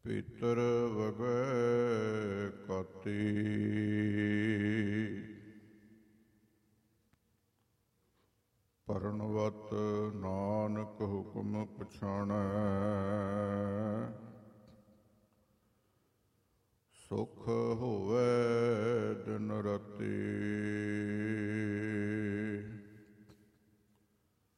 ਪੀਤਰ ਵਗੈ ਕਾਤੀ। ਪਰਣਵਤ ਨਾਨਕ ਹੁਕਮ ਪਛਾਣੈ। ਸੁਖ ਹੋਵੇ